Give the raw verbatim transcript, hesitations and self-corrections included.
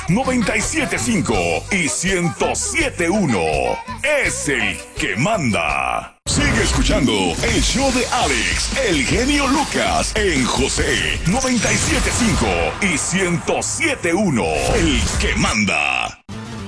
noventa y siete punto cinco y ciento siete punto uno. Es el que manda. Sigue escuchando el show de Alex, el genio Lucas, en José noventa y siete punto cinco y ciento siete punto uno. El que manda.